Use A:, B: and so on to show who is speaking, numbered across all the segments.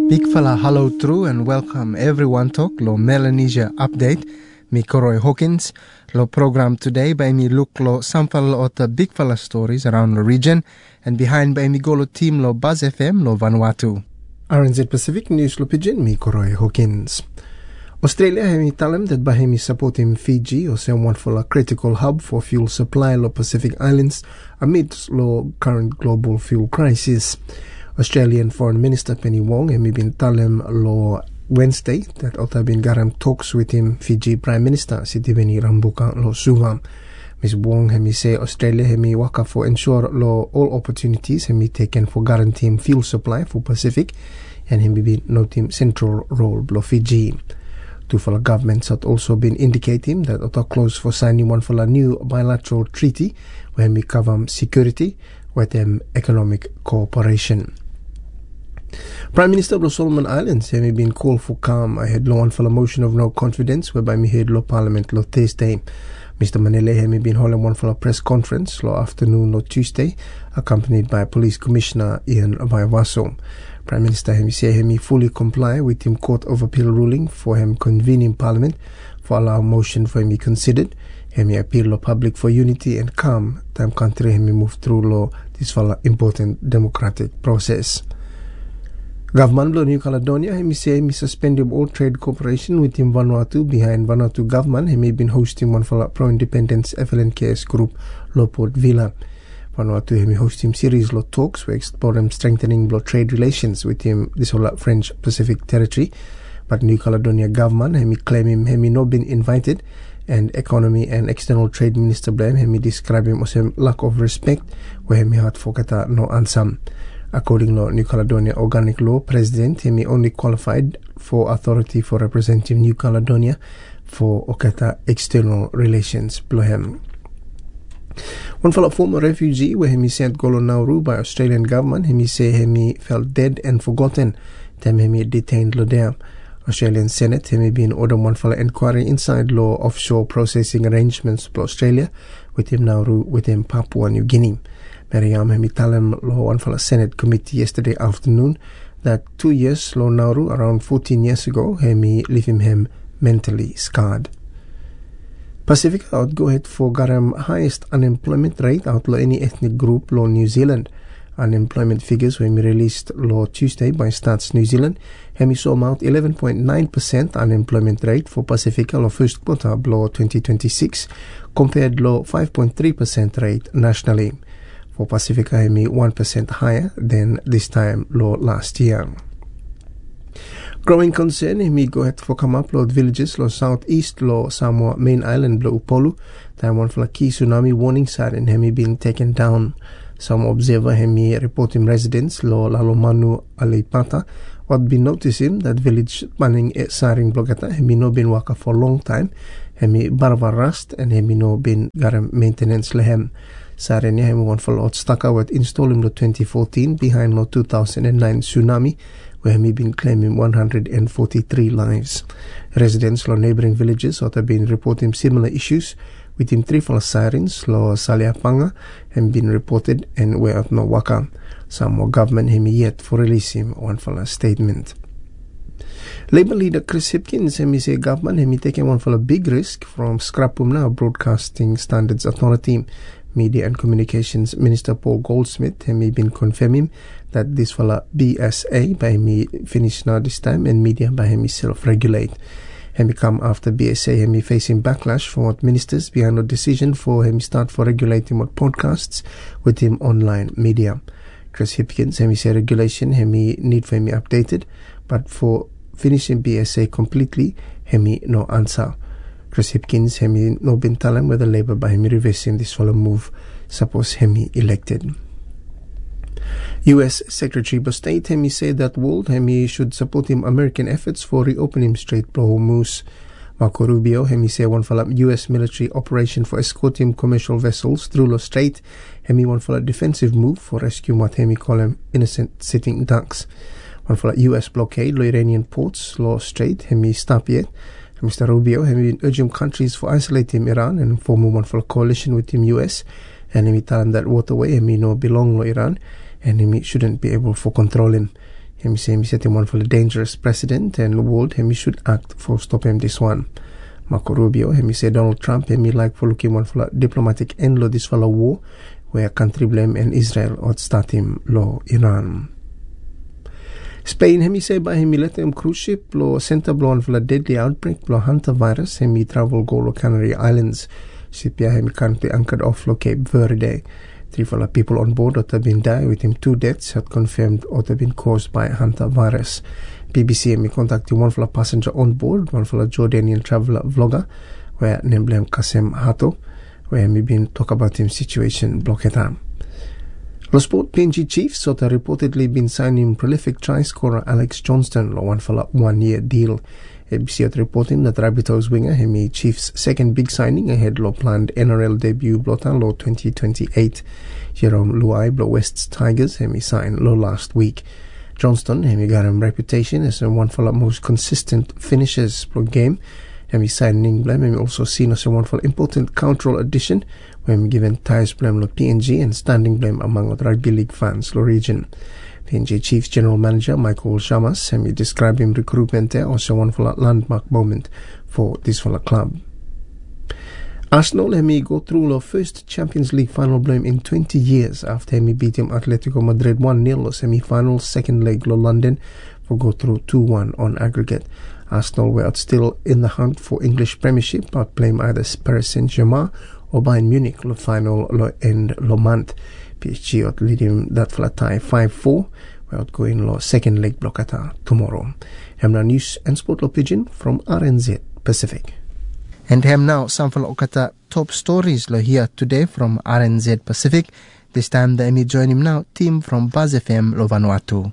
A: Big fella hello through and welcome everyone to lo Melanesia update. Me Koroy Hawkins. Lo program today by me look lo sample of the big fella stories around the region and behind by me go lo team lo Buzz FM lo Vanuatu. RNZ Pacific News lo Pigeon me Koroy Hawkins. Australia hemi talem that by hemi supporting Fiji or someone for a critical hub for fuel supply lo Pacific Islands amidst lo current global fuel crisis. Australian Foreign Minister Penny Wong hemi been talem lo Wednesday that Ota bin garam talks with him Fiji Prime Minister Sitiveni Rabuka lo Suva. Ms. Wong hemi say Australia hemi waka for ensure lo all opportunities hemi taken for guaranteeing fuel supply for Pacific and hemi been noting central role lo Fiji. Two fellow governments had also been indicating that Ota close for signing one for a new bilateral treaty where we cover security with them economic cooperation. Prime Minister of the Solomon Islands have been called for calm ahead lo one for a motion of no confidence whereby me heard lo Parliament lo Thursday. Mr. Manele have been holding one for a press conference lo afternoon lo Tuesday accompanied by Police Commissioner Ian Vaivaso. Prime Minister hemi say hemi fully comply with him Court of Appeal ruling for him convening Parliament for allow motion for him considered. Hemi appeal lo public for unity and calm time country hemi move through lo this for important democratic process. Government of New Caledonia hemi say hemi suspended all trade cooperation with him Vanuatu behind Vanuatu government hemi been hosting one for pro-independence FLNKS group lo Port Vila. Vanuatu hemi hosting series lo talks where explore him strengthening lo trade relations with him this whole French Pacific territory, but New Caledonia government hemi claim him hemi not been invited and economy and external trade minister blame hemi describe him as a lack of respect where hemi had for kata no answer. According to New Caledonia Organic Law, President hemi only qualified for authority for representing New Caledonia for okata external relations blohem. One fellow former refugee where hemi sent Golo Nauru by Australian government hemi say hemi felt dead and forgotten them hemi detained lo there. Australian Senate hemi been ordered one fellow inquiry inside law offshore processing arrangements for Australia with him Nauru with him Papua New Guinea. Mariam hemi talem lo one fellow Senate committee yesterday afternoon that 2 years lo Nauru around 14 years ago hemi leave him mentally scarred. Pacific out go ahead for garam highest unemployment rate out lo any ethnic group lo New Zealand. Unemployment figures when we released lo Tuesday by Stats New Zealand hemi saw out 11.9% unemployment rate for Pacifica lo first quarter of lo 2026 compared lo 5.3% rate nationally. For Pacifica hemi 1% higher than this time lo last year. Growing concern hemi go ahead for come up lo villages lo southeast lo Samoa main island lo Upolu. Time one for a key tsunami warning siren hemi being taken down. Some observer hemi reporting residents lo Lalomanu Alipata what been noticing that village manning siren blogata hemi no been waka for a long time hemi barbar rust and hemi no been garam maintenance lehem. Siren hemi one for lot stuck out installing lo 2014 behind lo 2009 tsunami where hemi been claiming 143 lives. Residents lo neighboring villages have been reporting similar issues with him 3 false sirens lo Saliapanga have been reported and were at no waka. Some more government hemi yet for releasing one false statement. Labour leader Chris Hipkins hemi say government hemi taking one for a big risk from Scrapum now Broadcasting Standards Authority. Media and Communications Minister Paul Goldsmith hemi been confirming that this fella BSA by hemi finish now this time and media by hemi self-regulate. Hemi come after BSA hemi facing backlash from what ministers behind a decision for hemi start for regulating what podcasts with him online media. Chris Hipkins hemi say regulation hemi need for hemi updated, but for finishing BSA completely hemi no answer. Chris Hipkins hemi no been telling whether Labour by hemi reversing this follow move suppose hemi elected. US Secretary of State hemi said that world hemi should support him American efforts for reopening Strait of Hormuz. Marco Rubio hemi say one for US military operation for escorting commercial vessels through the strait hemi one for a defensive move for rescuing what hemi call him innocent sitting ducks. One for US blockade lo Iranian ports lo strait hemi stop yet. Mr. Rubio has been urging countries for isolating Iran and form one for a coalition with him US and he tell him that waterway hemi no belong to Iran and hemi shouldn't be able for control him. Hemi say set him one for the dangerous precedent and the world hemi should act for stop him this one. Marco Rubio hemi say Donald Trump hemi like for looking one for diplomatic end lo this for a war where country blame and Israel or start him lo Iran. Spain hemi say by hemi let him cruise ship lo center blown for a deadly outbreak lo Hunter virus hemi travel go lo Canary Islands. Ship ya hemi currently anchored off lo Cape Verde. 3 people on board have been died, with him 2 deaths had confirmed or have been caused by Hunter virus. BBC hemi contacted one passenger on board, one Jordanian traveler vlogger, where named Kasem Hato, where hemi been talk about him situation blocketa. Los Sport PNG Chiefs have reportedly been signing prolific try scorer Alex Johnston lo one 1-year deal. ABC had reporting that Rabbitohs winger hemi Chiefs' second big signing ahead lo planned NRL debut blotan lo 2028. Jerome Luai lo West's Tigers hemi signed lo last week. Johnston hemi got him reputation as one for the most consistent finishers per game. Hemi signing blame hemi also seen as one for important cultural addition when given ties blame lo PNG and standing blame among rugby league fans lo region. PNG Chiefs General Manager Michael Shamas hemi described him recruitment there also one for a landmark moment for this for the club. Arsenal hemi go through the first Champions League final blame in 20 years after hemi beat him Atletico Madrid 1-0 semi-final second leg lo London for go through 2-1 on aggregate. Arsenal were still in the hunt for English Premiership but playing either Paris Saint-Germain or Bayern Munich lo final lo end lo month. PSG out lead him that for a tie 5-4 without going lo second leg blockata tomorrow. Hemna News and Sport lo Pigeon from RNZ Pacific. And hem now some for okata top stories lo here today from RNZ Pacific. This time the Emi join him now team from Buzz FM lo Vanuatu.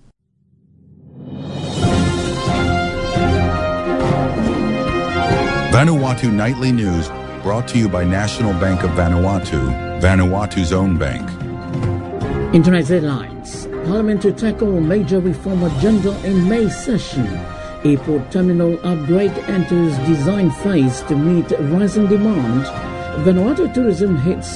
B: Vanuatu Nightly News brought to you by National Bank of Vanuatu, Vanuatu's own bank.
C: In tonight's headlines, Parliament to tackle major reform agenda in May session. Airport terminal upgrade enters design phase to meet rising demand. Vanuatu tourism hits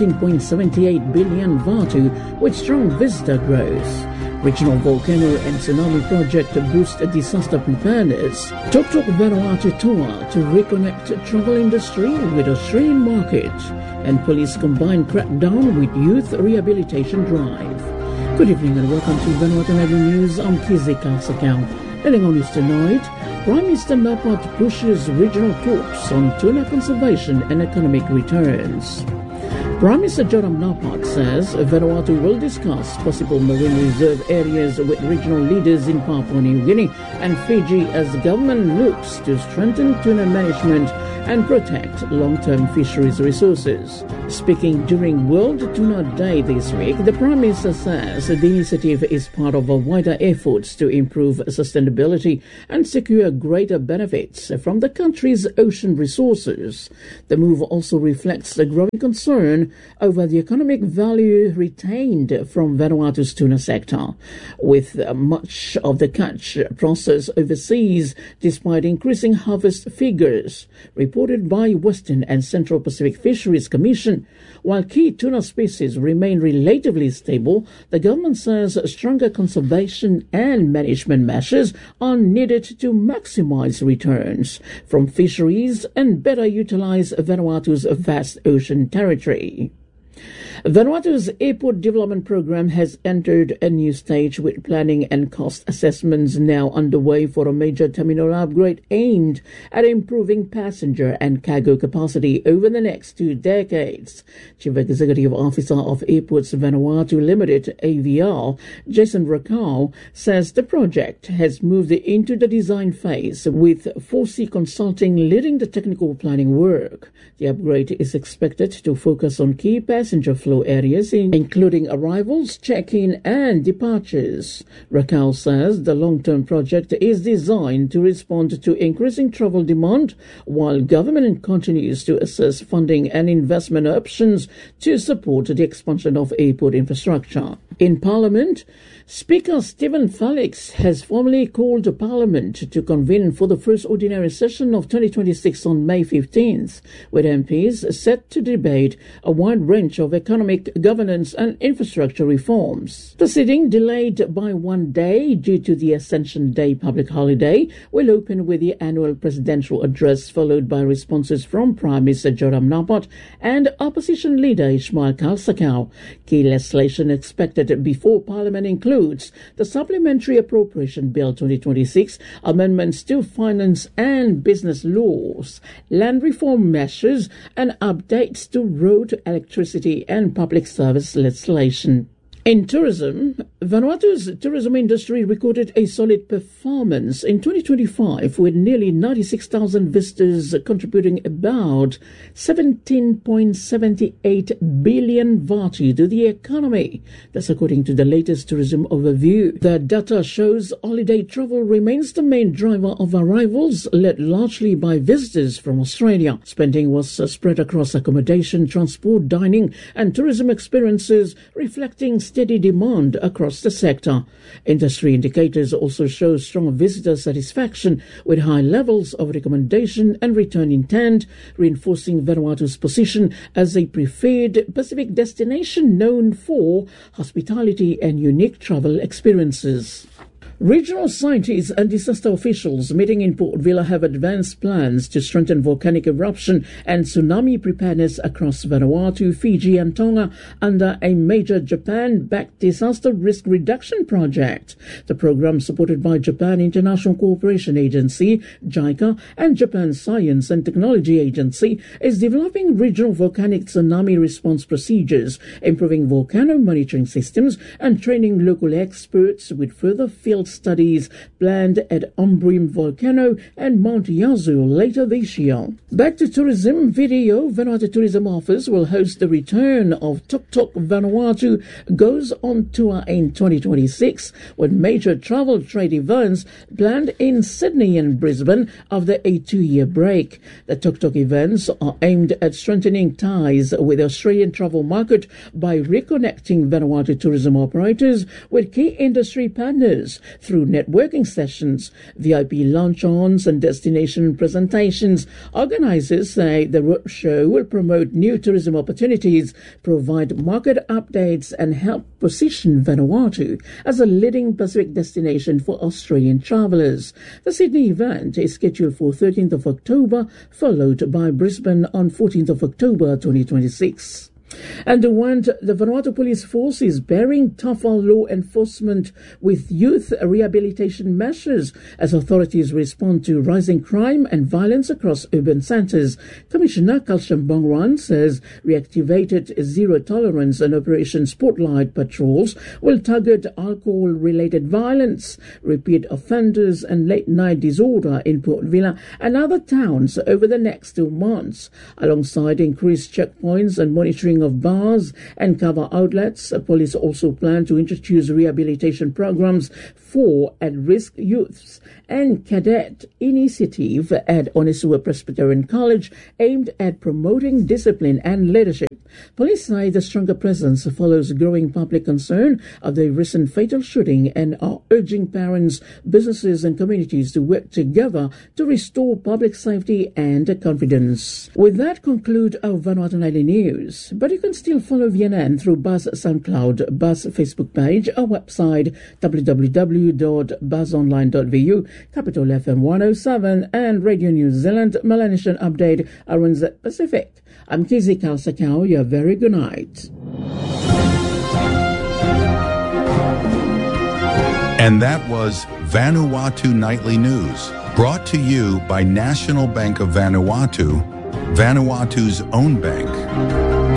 C: 17.78 billion Vatu with strong visitor growth. Regional volcano and tsunami project to boost disaster preparedness. Tok Tok Vanuatu tour to reconnect travel industry with Australian market. And police combined crackdown with youth rehabilitation drive. Good evening and welcome to Vanuatu Nightly News. I'm Kizi Kasakau. Heading on news tonight, Prime Minister Napat pushes regional talks on tuna conservation and economic returns. Prime Minister Joram Napat says Vanuatu will discuss possible marine reserve areas with regional leaders in Papua New Guinea and Fiji as the government looks to strengthen tuna management and protect long-term fisheries resources. Speaking during World Tuna Day this week, the Prime Minister says the initiative is part of a wider efforts to improve sustainability and secure greater benefits from the country's ocean resources. The move also reflects the growing concern over the economic value retained from Vanuatu's tuna sector, with much of the catch processed overseas despite increasing harvest figures. Reported by Western and Central Pacific Fisheries Commission, while key tuna species remain relatively stable, the government says stronger conservation and management measures are needed to maximize returns from fisheries and better utilize Vanuatu's vast ocean territory. Vanuatu's airport development program has entered a new stage with planning and cost assessments now underway for a major terminal upgrade aimed at improving passenger and cargo capacity over the next 2 decades. Chief Executive Officer of Airports Vanuatu Limited, AVR, Jason Rakau, says the project has moved into the design phase with 4C Consulting leading the technical planning work. The upgrade is expected to focus on key passenger flow areas including arrivals, check-in and departures. Rakau says the long-term project is designed to respond to increasing travel demand while government continues to assess funding and investment options to support the expansion of airport infrastructure. In Parliament, Speaker Stephen Felix has formally called Parliament to convene for the first ordinary session of 2026 on May 15th, with MPs set to debate a wide range of economic, governance and infrastructure reforms. The sitting, delayed by one day due to the Ascension Day public holiday, will open with the annual presidential address, followed by responses from Prime Minister Joram Napat and Opposition Leader Ismail Karl-Sakau. Key legislation expected before Parliament includes the Supplementary Appropriation Bill 2026, amendments to finance and business laws, land reform measures, and updates to road, electricity, and public service legislation. In tourism, Vanuatu's tourism industry recorded a solid performance in 2025, with nearly 96,000 visitors contributing about 17.78 billion Vati to the economy. That's according to the latest tourism overview. The data shows holiday travel remains the main driver of arrivals, led largely by visitors from Australia. Spending was spread across accommodation, transport, dining, and tourism experiences, reflecting steady demand across the sector. Industry indicators also show strong visitor satisfaction, with high levels of recommendation and return intent, reinforcing Vanuatu's position as a preferred Pacific destination known for hospitality and unique travel experiences. Regional scientists and disaster officials meeting in Port Vila have advanced plans to strengthen volcanic eruption and tsunami preparedness across Vanuatu, Fiji and Tonga under a major Japan-backed disaster risk reduction project. The program, supported by Japan International Cooperation Agency, JICA, and Japan Science and Technology Agency, is developing regional volcanic tsunami response procedures, improving volcano monitoring systems, and training local experts, with further field studies planned at Ombrim Volcano and Mount Yazoo later this year. Back to tourism, Video Vanuatu Tourism Office will host the return of Tok Tok Vanuatu Goes on Tour in 2026, with major travel trade events planned in Sydney and Brisbane after a 2-year break. The Tok Tok events are aimed at strengthening ties with the Australian travel market by reconnecting Vanuatu tourism operators with key industry partners through networking sessions, VIP lunch-ons and destination presentations. Organisers say the roadshow will promote new tourism opportunities, provide market updates and help position Vanuatu as a leading Pacific destination for Australian travellers. The Sydney event is scheduled for 13th of October, followed by Brisbane on 14th of October 2026. And the Vanuatu Police Force is bearing tougher law enforcement with youth rehabilitation measures as authorities respond to rising crime and violence across urban centres. Commissioner Kalsham Bongran says reactivated zero tolerance and Operation Spotlight patrols will target alcohol-related violence, repeat offenders and late-night disorder in Port Vila and other towns over the next 2 months, alongside increased checkpoints and monitoring of bars and cover outlets. Police also plan to introduce rehabilitation programs for at-risk youths and cadet initiative at Onesua Presbyterian College aimed at promoting discipline and leadership. Police say the stronger presence follows growing public concern of the recent fatal shooting and are urging parents, businesses and communities to work together to restore public safety and confidence. With that, conclude our Vanuatu Nightly News. But you can still follow VNN through Buzz SoundCloud, Buzz Facebook page, our website www.buzzonline.vu, Capital FM 107 and Radio New Zealand Melanesian Update, RNZ Pacific. I'm Kizzy Karl-Sakau. You're very good night.
B: And that was Vanuatu Nightly News, brought to you by National Bank of Vanuatu, Vanuatu's own bank.